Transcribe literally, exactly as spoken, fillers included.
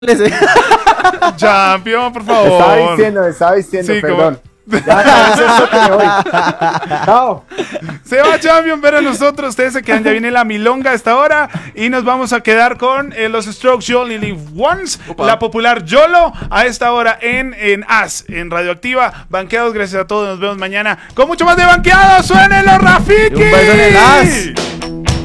Champion, por favor. Me estaba diciendo, me estaba diciendo, Sí, perdón. como... Ya, ya, eso que me voy. Chao. Se va Champion, pero nosotros, ustedes se quedan, ya viene la milonga a esta hora y nos vamos a quedar con eh, los Strokes, You Only Live Once, Opa. La popular YOLO a esta hora en, en As, en Radioactiva. Banqueados, gracias a todos, nos vemos mañana con mucho más de Banqueados. ¡Suenen los Rafiki! Un beso en el As.